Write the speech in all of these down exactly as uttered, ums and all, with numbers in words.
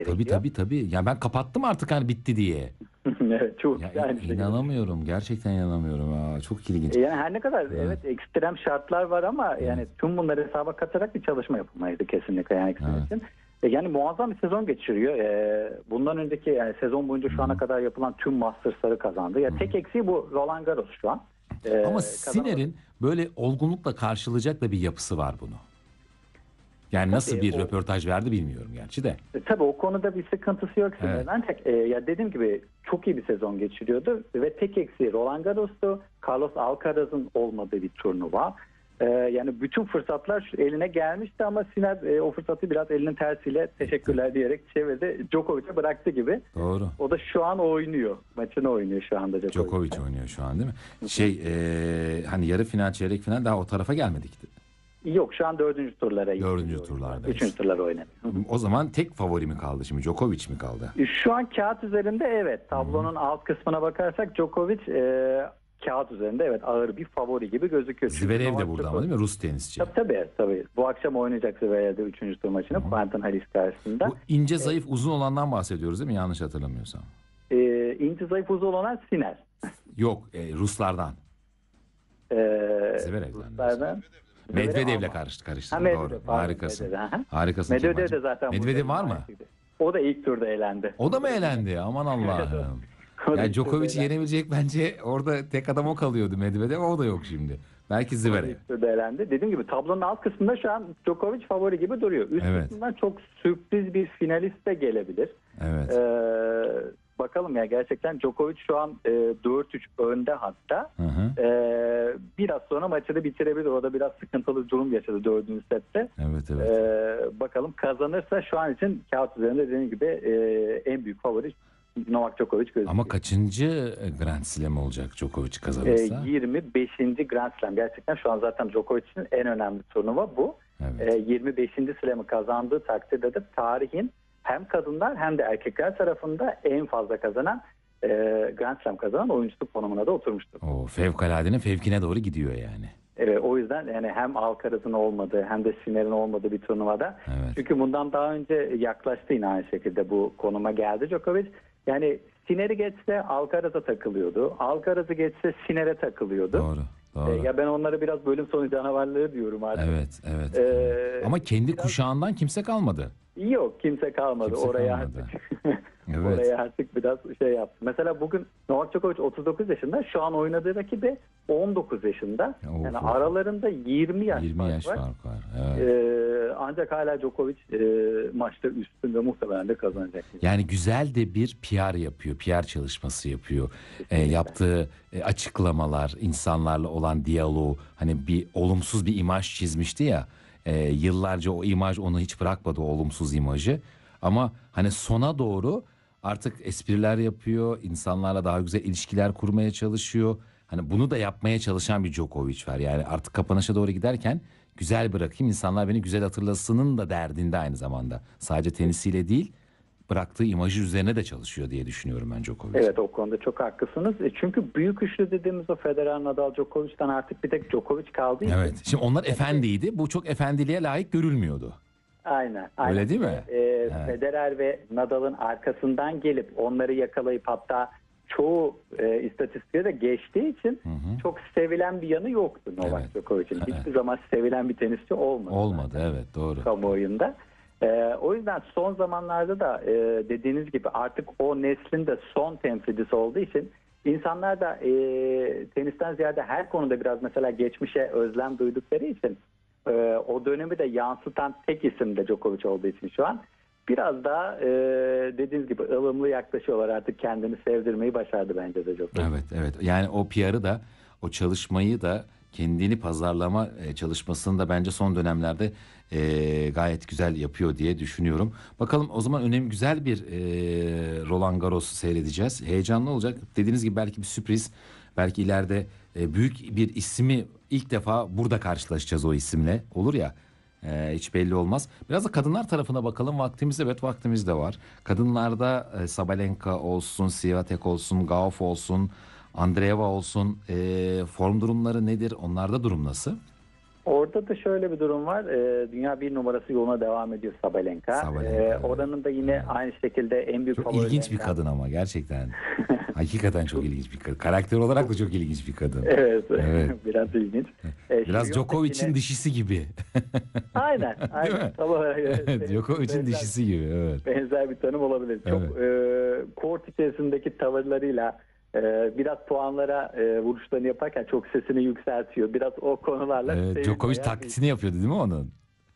Tabii gerekiyor. tabii tabii. Ya ben kapattım artık hani bitti diye. Evet, çok Ya yani in- şey. inanamıyorum. Gerçekten inanamıyorum. Aa, çok ilginç. E, Yani her ne kadar Ha, evet ekstrem şartlar var ama evet. yani tüm bunları hesaba katarak bir çalışma yapılmalıydı kesinlikle yani ikisinin Evet. için. E, Yani muazzam bir sezon geçiriyor. E, bundan önceki yani sezon boyunca şu ana Hı-hı. kadar yapılan tüm Masters'ları kazandı. Ya Hı-hı. tek eksiği bu Roland Garros şu an. E, Ama kazanamadı. Sinner'in böyle olgunlukla karşılayacak da bir yapısı var bunu. Yani nasıl Tabii bir o röportaj verdi bilmiyorum gerçi de. E, Tabii o konuda bir sıkıntısı yok Evet. Sinner'in. Ancak e, ya dediğim gibi çok iyi bir sezon geçiriyordu ve tek eksiği Roland Garros'tu. Carlos Alcaraz'ın olmadığı bir turnuva. E, yani bütün fırsatlar şu- eline gelmişti ama Sinner e, o fırsatı biraz elinin tersiyle teşekkürler diyerek çevirdi. Djokovic'e bıraktı gibi. Doğru. O da şu an oynuyor. Maçını oynuyor şu anda Djokovic Djokovic'le. oynuyor şu an değil mi? Şey eee, hani yarı final, çeyrek final daha o tarafa gelmedik. Yok şu an dördüncü turlara Dördüncü gidiyor. turlardayız. Üçüncü turlara oynanıyor. O zaman tek favori mi kaldı şimdi? Djokovic mi kaldı? E, Şu an kağıt üzerinde evet. Tablonun alt kısmına bakarsak Djokovic e, kağıt üzerinde evet ağır bir favori gibi gözüküyor. Çünkü Zverev de Novak burada ama Djokovic- değil mi? Rus tenisçi. Tabii tabii. tabii. Bu akşam oynayacak Zverev'de üçüncü tur maçını Quentin Halys karşısında. Bu ince zayıf uzun olandan bahsediyoruz değil mi? Yanlış hatırlamıyorsam. E, inci zayıf uzun olan Sinner. Yok e, Ruslardan. E, Zverev'den Ruslardan. Medvedev'le ama- karıştı Ha, karıştırdı. Medvedev, Doğru. pardon, Harikasın. Medvedev, aha. Harikasın. Medvedev Kemal'cim. de zaten Medvedev var mı? O da ilk turda elendi. O da mı elendi? Aman Allah'ım. O da Yani ilk turda Djokovic'i elendi. yenebilecek bence orada tek adam o kalıyordu Medvedev. O da yok şimdi. Belki Zverev. İlk turda elendi. Dediğim gibi tablonun alt kısmında şu an Djokovic favori gibi duruyor. Üst Evet. kısmından çok sürpriz bir finalist de gelebilir. Evet. Ee, bakalım ya gerçekten Djokovic şu an e, dört üç önde hatta. Hı hı. Ee, biraz sonra maçı da bitirebilir. O da biraz sıkıntılı bir durum yaşadı dördüncü sette. Evet evet. Ee, bakalım kazanırsa şu an için kağıt üzerinde dediğim gibi e, en büyük favori Novak Djokovic gözüküyor. Ama kaçıncı Grand Slam olacak Djokovic Ee, kazanırsa? yirmi beşinci Grand Slam gerçekten şu an zaten Djokovic'in en önemli turnuva bu. Evet. Ee, yirmi beşinci Slam'ı kazandığı takdirde de tarihin hem kadınlar hem de erkekler tarafında en fazla kazanan e, Grand Slam kazanan oyuncusu konumuna da oturmuştur. O fevkaladenin fevkine doğru gidiyor yani. Evet, o yüzden yani hem Alcaraz'ın olmadığı hem de Sinner'in olmadığı bir turnuvada. Evet. Çünkü bundan daha önce yaklaştı yine aynı şekilde bu konuma geldi Djokovic. Yani Sinner'i geçse Alcaraz'a takılıyordu. Alcaraz'ı geçse Sinner'e takılıyordu. Doğru. Doğru. Ee, ya ben onlara biraz bölüm sonu canavarları diyorum artık. Evet, evet. Ee, evet. Ama kendi biraz- kuşağından kimse kalmadı. Yok kimse kalmadı. Kimse oraya kalmadı. artık Evet. oraya artık biraz şey yaptı. Mesela bugün Novak Djokovic otuz dokuz yaşında. Şu an oynadığı rakibi on dokuz yaşında. Of, yani of. aralarında yirmi yaş yirmi fark yaş var. fark var. Evet. Ee, ancak hala Djokovic e, maçta üstün ve muhtemelen de kazanacak. Yani güzel de bir P R yapıyor, P R çalışması yapıyor. E, yaptığı e, açıklamalar, insanlarla olan diyaloğu, hani bir olumsuz bir imaj çizmişti ya. E, yıllarca o imaj onu hiç bırakmadı, o olumsuz imajı. Ama hani sona doğru artık espriler yapıyor, insanlarla daha güzel ilişkiler kurmaya çalışıyor. Hani bunu da yapmaya çalışan bir Djokovic var. Yani artık kapanışa doğru giderken güzel bırakayım, insanlar beni güzel hatırlasının da derdinde aynı zamanda. Sadece tenisiyle değil, bıraktığı imajı üzerine de çalışıyor diye düşünüyorum ben Djokovic. Evet, o konuda çok haklısınız. E, çünkü büyük üçlü dediğimiz o Federer, Nadal, Djokovic'ten artık bir tek Djokovic kaldı. Evet. Şimdi onlar efendiydi. Bu çok efendiliğe layık görülmüyordu. Aynen, aynen. Öyle değil mi? Ee, Evet. Federer ve Nadal'ın arkasından gelip onları yakalayıp hatta çoğu e, istatistiğe de geçtiği için çok sevilen bir yanı yoktu Novak Evet. Djokovic'in. Hiçbir zaman sevilen bir tenisçi olmadı. Olmadı, evet, doğru. Kamuoyunda. Ee, o yüzden son zamanlarda da e, dediğiniz gibi artık o neslin de son temsilcisi olduğu için insanlar da e, tenisten ziyade her konuda biraz mesela geçmişe özlem duydukları için e, o dönemi de yansıtan tek isim de Djokovic olduğu için şu an biraz daha e, dediğiniz gibi ılımlı yaklaşıyorlar, artık kendini sevdirmeyi başardı bence de Djokovic. Evet, evet. Yani o P R'ı da, o çalışmayı da, kendini pazarlama e, çalışmasını da bence son dönemlerde e, gayet güzel yapıyor diye düşünüyorum. Bakalım, o zaman önemli, güzel bir e, Roland Garros seyredeceğiz. Heyecanlı olacak. Dediğiniz gibi belki bir sürpriz, belki ileride e, büyük bir ismi ilk defa burada karşılaşacağız o isimle. Olur ya. Ee, hiç belli olmaz. Biraz da kadınlar tarafına bakalım. Vaktimiz, evet, vaktimiz de var. Kadınlarda e, Sabalenka olsun, Swiatek olsun, Gauff olsun, Andreeva olsun. E, form durumları nedir? Onlarda durum nasıl? Orada da şöyle bir durum var. Ee, dünya bir numarası yoluna devam ediyor Sabalenka. Sabalenka, Ee, evet. oranın da yine Evet. aynı şekilde en büyük Çok ilginç bir favorilerinden- kadın ama gerçekten. Hakikaten çok ilginç bir kadın. Karakter olarak da çok ilginç bir kadın. Evet. Evet. Biraz ilginç. Ee, Biraz Siviyontek Djokovic'in yine- dişisi gibi. Aynen. Değil aynen. mi? Tam olarak, evet. Evet, Djokovic'in Benzer- dişisi gibi. Evet. Benzer bir tanım olabilir. Çok e, kort içerisindeki tavırlarıyla e, biraz puanlara e, vuruşlarını yaparken çok sesini yükseltiyor. Biraz o konularla Evet, sevilmeyen Djokovic bir- taklitini yapıyordu değil mi onun?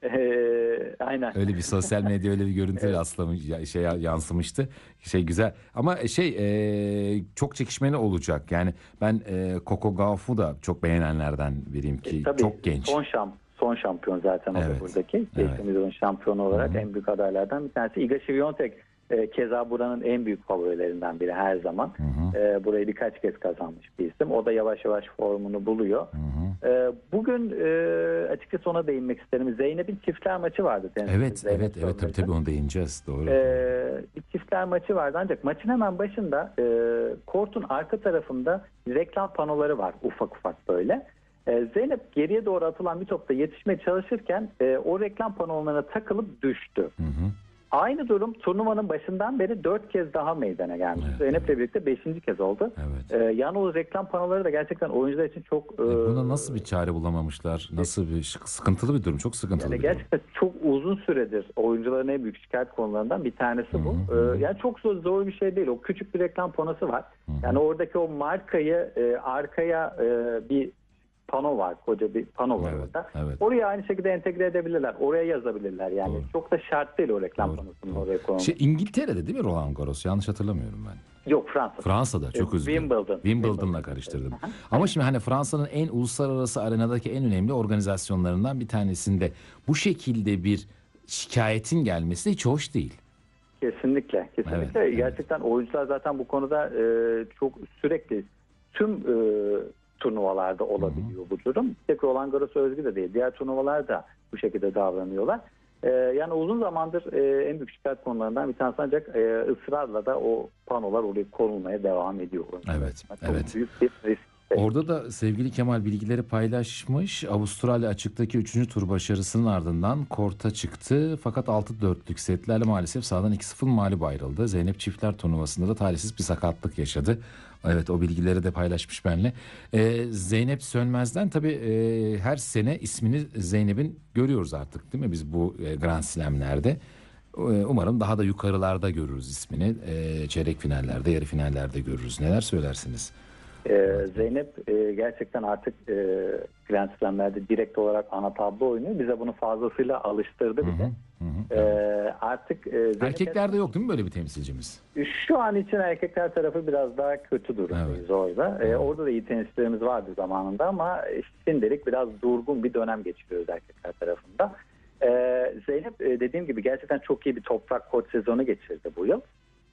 E, aynen. Öyle bir sosyal medya öyle bir görüntü Evet. rastlamış, ya- şey yansımıştı. Şey güzel. Ama şey e, çok çekişmeli olacak. Yani ben e, Coco Gauff'u da çok beğenenlerden biriyim ki E, tabii çok genç. Son, şamp son şampiyon zaten o Evet, da buradaki. evet. Geçtiğimiz yılın şampiyonu olarak Hı hı. en büyük adaylardan bir tanesi. Iga Świątek e, keza buranın en büyük favorilerinden biri her zaman. Hı hı. E, burayı birkaç kez kazanmış bir isim. O da yavaş yavaş formunu buluyor. Hı hı. E, bugün e, açıkçası ona değinmek isterim. Zeynep'in çiftler maçı vardı. tenisçi Evet, Zeynep evet, evet. Tabii Sönmez'in. tabii onu değineceğiz. Doğru. Ee, bir çiftler maçı vardı ancak maçın hemen başında e, kortun arka tarafında reklam panoları var ufak ufak böyle. E, Zeynep geriye doğru atılan bir topta yetişmeye çalışırken e, o reklam panolarına takılıp düştü. Hı hı. Aynı durum turnuvanın başından beri dört kez daha meydana gelmiş. Evet, Zeynep'le birlikte beşinci kez oldu. Evet. E, yani o reklam panoları da gerçekten oyuncular için çok... E, e, buna nasıl bir çare bulamamışlar? Nasıl bir şık- sıkıntılı bir durum? Çok sıkıntılı Yani bir durum. gerçekten çok uzun süredir oyuncuların en büyük şikayet konularından bir tanesi bu. Hı hı, hı. Ee, yani çok zor, zor bir şey değil. O küçük bir reklam panosu var. Hı hı. Yani oradaki o markayı e, arkaya e, bir pano var. Koca bir pano var Evet, orada. evet. Oraya aynı şekilde entegre edebilirler. Oraya yazabilirler. Yani Doğru. çok da şart değil o reklam Doğru, panosunun doğru. oraya konulması. Şey, İngiltere'de değil mi Roland Garros? Yanlış hatırlamıyorum ben. Yok Fransa. Fransa'da çok E, özür dilerim. Wimbledon. Wimbledon'la karıştırdım. Ama şimdi hani Fransa'nın en uluslararası arenadaki en önemli organizasyonlarından bir tanesinde bu şekilde bir şikayetin gelmesi hiç hoş değil. Kesinlikle, kesinlikle. Evet, evet. Gerçekten oyuncular zaten bu konuda e, çok sürekli tüm e, turnuvalarda olabiliyor bu durum. Tek Roland Garros'a özgü de değil. Diğer turnuvalar da bu şekilde davranıyorlar. E, yani uzun zamandır e, en büyük şikayet konularından bir tanesi ancak e, ısrarla da o panolar oraya konulmaya devam ediyor. Evet, Çok evet. büyük bir risk. Orada da sevgili Kemal bilgileri paylaşmış. Avustralya açıktaki üçüncü tur başarısının ardından korta çıktı. Fakat altı dörtlük setlerle maalesef sahadan iki sıfır mağlup ayrıldı. Zeynep çiftler turnuvasında da talihsiz bir sakatlık yaşadı. Evet, o bilgileri de paylaşmış benimle. Ee, Zeynep Sönmez'den tabii e, her sene ismini Zeynep'in görüyoruz artık değil mi biz bu e, Grand Slam'lerde. E, Umarım daha da yukarılarda görürüz ismini. E, çeyrek finallerde, yarı finallerde görürüz. Neler söylersiniz? Ee, Zeynep e, gerçekten artık e, Grand Slam'lerde direkt olarak ana tablo oynuyor. Bize bunu fazlasıyla alıştırdı Hı bize. hı, hı hı. Ee, artık e, Zeynep Erkeklerde yok değil mi böyle bir temsilcimiz? şu an için erkekler tarafı biraz daha kötü durumdayız Evet. orada. Ee, orada da iyi tenisçilerimiz vardı zamanında ama şimdilik biraz durgun bir dönem geçiriyoruz erkekler tarafında. Ee, Zeynep e, dediğim gibi gerçekten çok iyi bir toprak kort sezonu geçirdi bu yıl.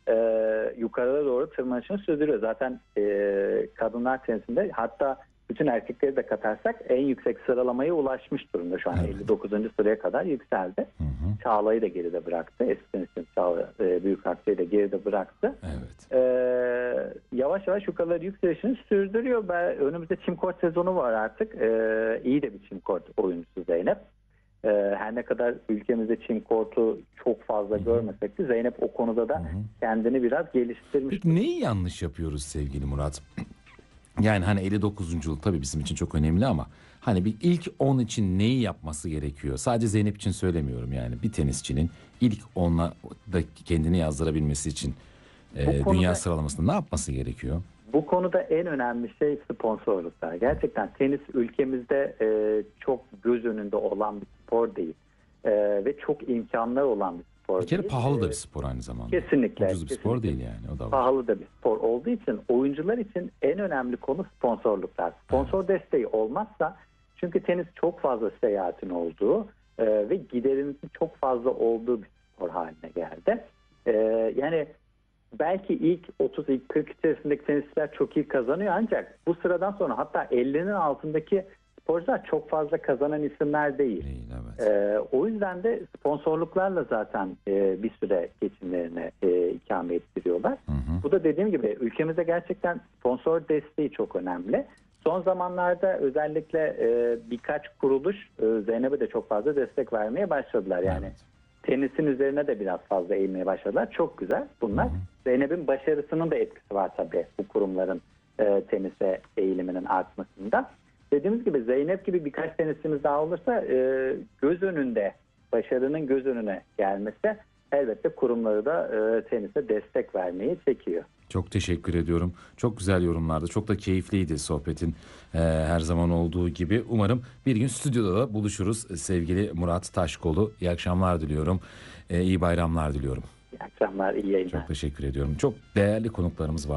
Ee, yukarıda doğru tırmanışını sürdürüyor. Zaten e, kadınlar tenisinde hatta bütün erkekleri de katarsak en yüksek sıralamaya ulaşmış durumda şu an. Evet. elli dokuzuncu sıraya kadar yükseldi. Hı hı. Çağla'yı da geride bıraktı. Eski tenisçimiz Çağla e, Büyükakçı'yı da geride bıraktı. Evet. Ee, yavaş yavaş yukarıları yükselişini sürdürüyor. Ben, önümüzde çim kort sezonu var artık. Ee, iyi de bir çim kort oyuncusu Zeynep. Ee, her ne kadar ülkemizde çim kortu çok fazla görmesek de Zeynep o konuda da kendini biraz geliştirmiş. Peki neyi yanlış yapıyoruz sevgili Murat? Yani hani elli dokuzuncu tabii bizim için çok önemli ama hani bir ilk on için neyi yapması gerekiyor? Sadece Zeynep için söylemiyorum yani. Bir tenisçinin ilk onla da kendini yazdırabilmesi için e, Bu konuda- dünya sıralamasında ne yapması gerekiyor? Bu konuda en önemli şey sponsorluklar. Gerçekten tenis ülkemizde e, çok göz önünde olan bir spor değil. E, ve çok imkanlar olan bir spor Bir kere değil. pahalı da E, bir spor aynı zamanda. Kesinlikle. Ucuz bir spor kesinlikle. değil yani, o da var. Pahalı da bir spor olduğu için oyuncular için en önemli konu sponsorluklar. Sponsor desteği olmazsa çünkü tenis çok fazla seyahatin olduğu e, ve giderinizin çok fazla olduğu bir spor haline geldi. E, yani belki ilk otuz ilk kırk içerisindeki tenisçiler çok iyi kazanıyor ancak bu sıradan sonra hatta ellinin altındaki sporcular çok fazla kazanan isimler değil. Değil, evet. Ee, o yüzden de sponsorluklarla zaten e, bir süre geçimlerini e, ikame ettiriyorlar. Hı hı. Bu da dediğim gibi ülkemizde gerçekten sponsor desteği çok önemli. Son zamanlarda özellikle e, birkaç kuruluş e, Zeynep'e de çok fazla destek vermeye başladılar. Yani Evet. tenisin üzerine de biraz fazla eğilmeye başladılar. Çok güzel bunlar. Zeynep'in başarısının da etkisi var tabii bu kurumların e, tenise eğiliminin artmasında. Dediğimiz gibi Zeynep gibi birkaç tenisçimiz daha olursa e, göz önünde, başarının göz önüne gelmesi elbette kurumları da e, tenise destek vermeyi çekiyor. Çok teşekkür ediyorum. Çok güzel yorumlardı. Çok da keyifliydi sohbetin ee, her zaman olduğu gibi. Umarım bir gün stüdyoda da buluşuruz. Sevgili Murat Taşkolu, iyi akşamlar diliyorum. Ee, iyi bayramlar diliyorum. İyi akşamlar, iyi yayınlar. Çok teşekkür ediyorum. Çok değerli konuklarımız var.